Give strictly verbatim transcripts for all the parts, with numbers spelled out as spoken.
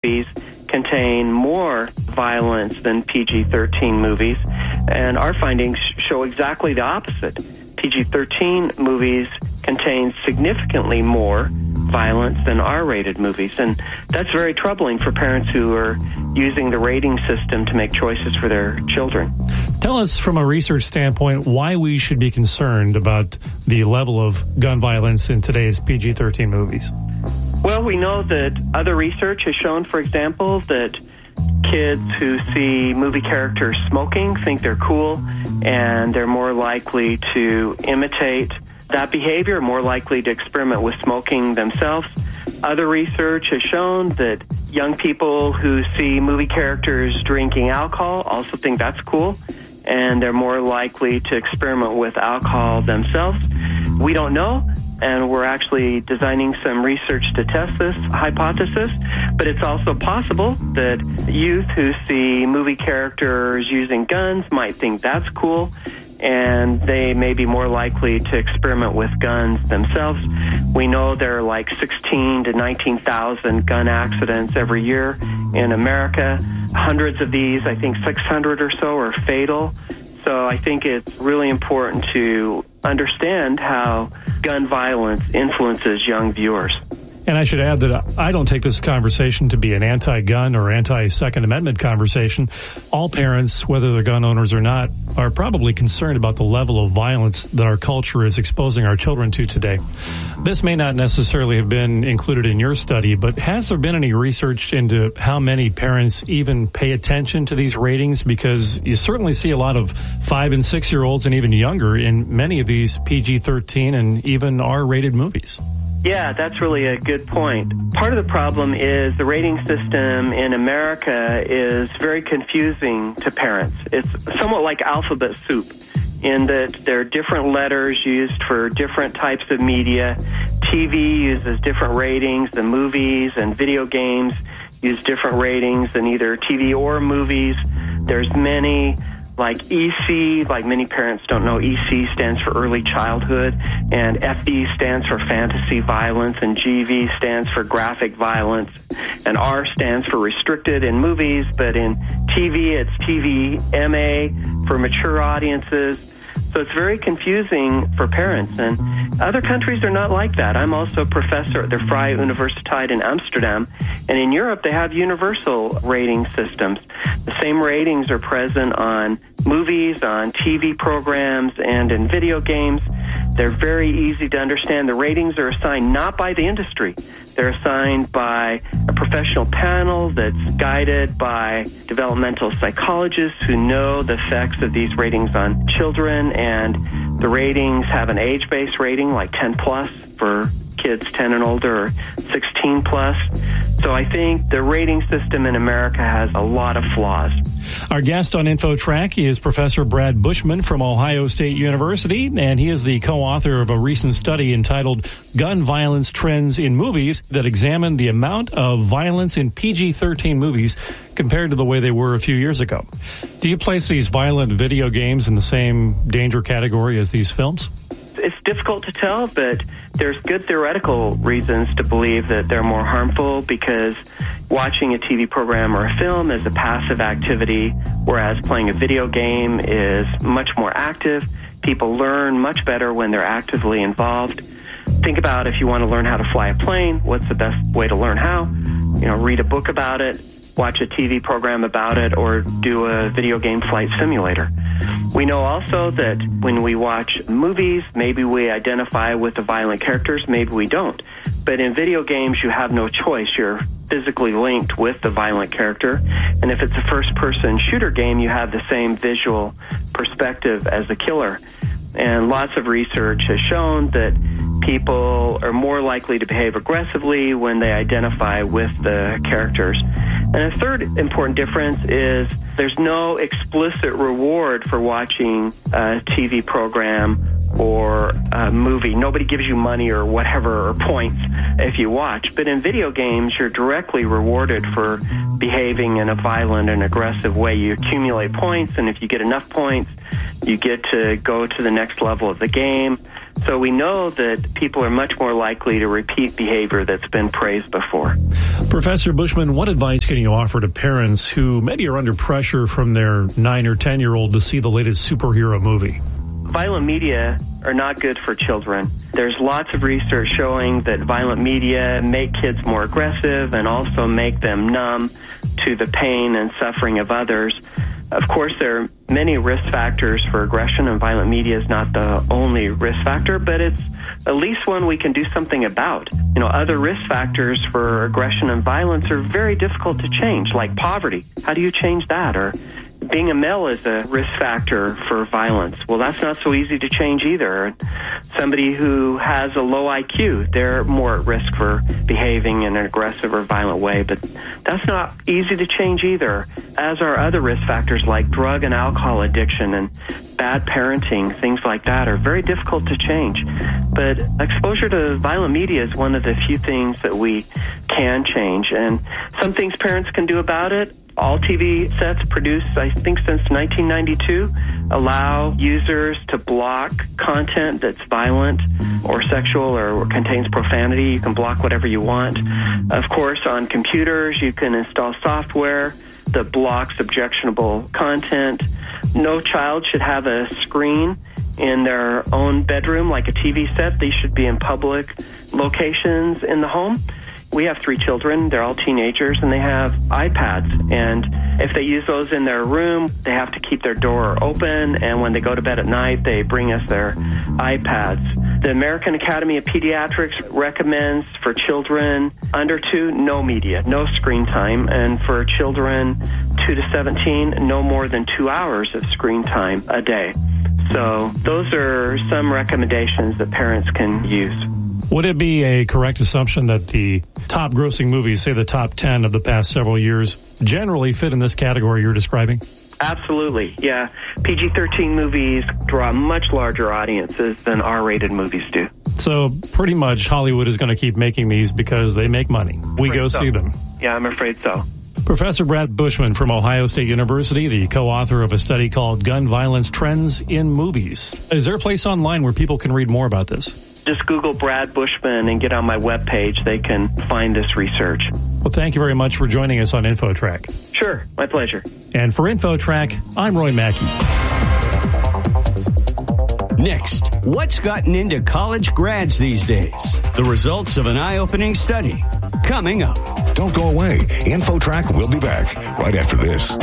movies contain more violence than P G thirteen movies, and our findings show exactly the opposite. P G thirteen movies contain significantly more violence than R-rated movies, and that's very troubling for parents who are using the rating system to make choices for their children. Tell us from a research standpoint why we should be concerned about the level of gun violence in today's P G thirteen movies. Well, we know that other research has shown, for example, that kids who see movie characters smoking think they're cool, and they're more likely to imitate that behavior, more likely to experiment with smoking themselves. Other research has shown that young people who see movie characters drinking alcohol also think that's cool, and they're more likely to experiment with alcohol themselves. We don't know, and we're actually designing some research to test this hypothesis, but it's also possible that youth who see movie characters using guns might think that's cool, and they may be more likely to experiment with guns themselves. We know there are like sixteen to nineteen thousand gun accidents every year in America. Hundreds of these, I think six hundred or so, are fatal. So I think it's really important to understand how gun violence influences young viewers. And I should add that I don't take this conversation to be an anti-gun or anti-Second Amendment conversation. All parents, whether they're gun owners or not, are probably concerned about the level of violence that our culture is exposing our children to today. This may not necessarily have been included in your study, but has there been any research into how many parents even pay attention to these ratings? Because you certainly see a lot of five and six-year-olds and even younger in many of these P G thirteen and even R-rated movies. Yeah, that's really a good point. Part of the problem is the rating system in America is very confusing to parents. It's somewhat like alphabet soup in that there are different letters used for different types of media. T V uses different ratings than movies, and video games use different ratings than either T V or movies. There's many like E C, like many parents don't know, E C stands for early childhood, and F V stands for fantasy violence, and G V stands for graphic violence, and R stands for restricted in movies, but in T V it's T V M A for mature audiences. So it's very confusing for parents, and other countries are not like that. I'm also a professor at the Vrije Universiteit in Amsterdam, and in Europe they have universal rating systems. The same ratings are present on movies, on T V programs, and in video games. They're very easy to understand. The ratings are assigned not by the industry. They're assigned by a professional panel that's guided by developmental psychologists who know the effects of these ratings on children, and the ratings have an age-based rating like ten plus for kids ten and older, or sixteen plus. So I think the rating system in America has a lot of flaws. Our guest on InfoTrack is Professor Brad Bushman from Ohio State University, and he is the co-author of a recent study entitled Gun Violence Trends in Movies that examined the amount of violence in P G thirteen movies compared to the way they were a few years ago. Do you place these violent video games in the same danger category as these films? It's difficult to tell, but there's good theoretical reasons to believe that they're more harmful, because watching a T V program or a film is a passive activity, whereas playing a video game is much more active. People learn much better when they're actively involved. Think about if you want to learn how to fly a plane, what's the best way to learn how? You know, read a book about it, watch a T V program about it, or do a video game flight simulator. We know also that when we watch movies, maybe we identify with the violent characters, maybe we don't. But in video games, you have no choice. You're physically linked with the violent character. And if it's a first-person shooter game, you have the same visual perspective as the killer. And lots of research has shown that people are more likely to behave aggressively when they identify with the characters. And a third important difference is there's no explicit reward for watching a T V program or a movie. Nobody gives you money or whatever or points if you watch. But in video games, you're directly rewarded for behaving in a violent and aggressive way. You accumulate points, and if you get enough points, you get to go to the next level of the game. So we know that people are much more likely to repeat behavior that's been praised before. Professor Bushman, what advice can you offer to parents who maybe are under pressure from their nine or ten-year-old to see the latest superhero movie? Violent media are not good for children. There's lots of research showing that violent media make kids more aggressive and also make them numb to the pain and suffering of others. Of course, there are many risk factors for aggression, and violent media is not the only risk factor, but it's at least one we can do something about. You know, other risk factors for aggression and violence are very difficult to change, like poverty. How do you change that? Or being a male is a risk factor for violence. Well, that's not so easy to change either. Somebody who has a low I Q, they're more at risk for behaving in an aggressive or violent way, but that's not easy to change either, as are other risk factors like drug and alcohol addiction and bad parenting. Things like that are very difficult to change. But exposure to violent media is one of the few things that we can change, and some things parents can do about it. All T V sets produced, I think, since nineteen ninety-two allow users to block content that's violent or sexual or contains profanity. You can block whatever you want. Of course, on computers, you can install software that blocks objectionable content. No child should have a screen in their own bedroom like a T V set. These should be in public locations in the home. We have three children. They're all teenagers, and they have iPads. And if they use those in their room, they have to keep their door open. And when they go to bed at night, they bring us their iPads. The American Academy of Pediatrics recommends for children under two, no media, no screen time. And for children two to seventeen, no more than two hours of screen time a day. So those are some recommendations that parents can use. Would it be a correct assumption that the top grossing movies, say the top ten of the past several years, generally fit in this category you're describing? Absolutely, yeah. P G thirteen movies draw much larger audiences than R-rated movies do. So pretty much Hollywood is going to keep making these because they make money. We go so. see them. Yeah, I'm afraid so. Professor Brad Bushman from Ohio State University, the co-author of a study called Gun Violence Trends in Movies. Is there a place online where people can read more about this? Just Google Brad Bushman and get on my webpage. They can find this research. Well, thank you very much for joining us on InfoTrack. Sure, my pleasure. And for InfoTrack, I'm Roy Mackey. Next, what's gotten into college grads these days? The results of an eye-opening study. Coming up. Don't go away. InfoTrack will be back right after this.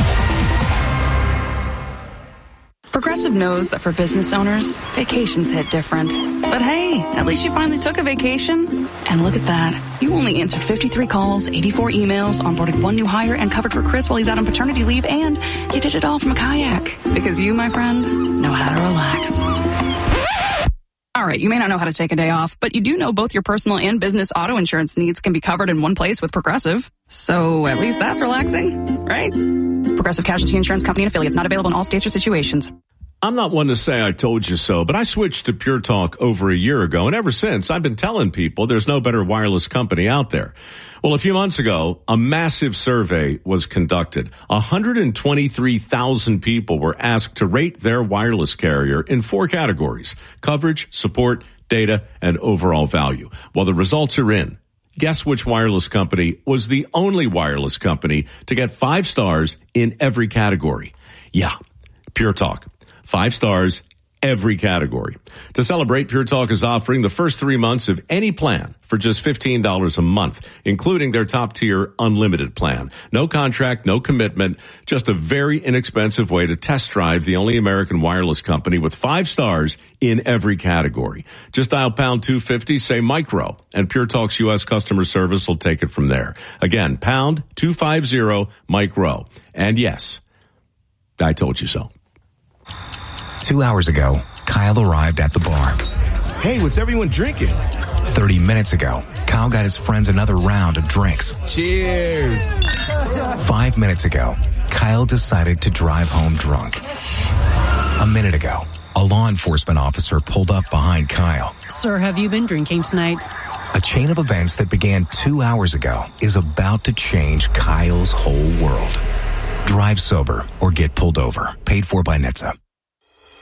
Progressive knows that for business owners, vacations hit different. But hey, at least you finally took a vacation. And look at that. You only answered fifty-three calls, eighty-four emails, onboarded one new hire, and covered for Chris while he's out on paternity leave, and you did it all from a kayak. Because you, my friend, know how to relax. All right, you may not know how to take a day off, but you do know both your personal and business auto insurance needs can be covered in one place with Progressive. So at least that's relaxing, right? Progressive Casualty Insurance Company and affiliates, not available in all states or situations. I'm not one to say I told you so, but I switched to Pure Talk over a year ago, and ever since, I've been telling people there's no better wireless company out there. Well, a few months ago, a massive survey was conducted. one hundred twenty-three thousand people were asked to rate their wireless carrier in four categories: coverage, support, data, and overall value. Well, the results are in. Guess which wireless company was the only wireless company to get five stars in every category? Yeah, Pure Talk. Five stars, every category. To celebrate, Pure Talk is offering the first three months of any plan for just fifteen dollars a month, including their top-tier unlimited plan. No contract, no commitment, just a very inexpensive way to test drive the only American wireless company with five stars in every category. Just dial pound two fifty, say micro, and Pure Talk's U S customer service will take it from there. Again, pound two fifty, micro. And yes, I told you so. Two hours ago, Kyle arrived at the bar. Hey, what's everyone drinking? Thirty minutes ago, Kyle got his friends another round of drinks. Cheers! Five minutes ago, Kyle decided to drive home drunk. A minute ago, A law enforcement officer pulled up behind Kyle. Sir, have you been drinking tonight? A chain of events that began two hours ago is about to change Kyle's whole world. Drive sober or get pulled over. Paid for by N H T S A.